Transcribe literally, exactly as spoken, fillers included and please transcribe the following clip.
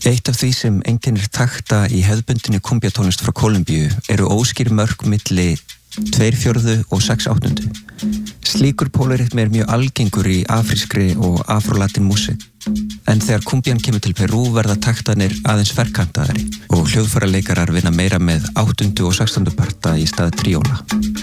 Eitt af því sem einkennir takta í hefðbundinni kumbjatónlist frá Kólumbíu eru óskýr mörk milli tveir fjórðu og sex áttundu. Slíkur pólariðmi er mjög algengur í afrískri og afrolatin músík. En þegar kumbjan kemur til Perú verða taktanir aðeins ferkantaðari og hljóðfæraleikarar vinna meira með áttundu og sextándu parta í stað tríóla.